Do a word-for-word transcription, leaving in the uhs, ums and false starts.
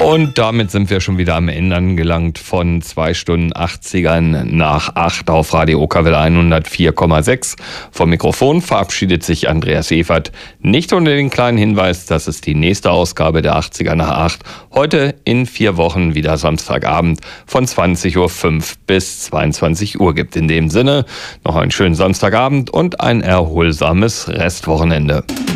Und damit sind wir schon wieder am Ende angelangt von zwei Stunden achtzigern nach acht auf Radio Okerwelle hundertvier Komma sechs. Vom Mikrofon verabschiedet sich Andreas Evert. Nicht ohne den kleinen Hinweis, dass es die nächste Ausgabe der achtziger nach acht heute in vier Wochen wieder Samstagabend von zwanzig Uhr fünf bis zweiundzwanzig Uhr gibt. In dem Sinne noch einen schönen Samstagabend und ein erholsames Restwochenende.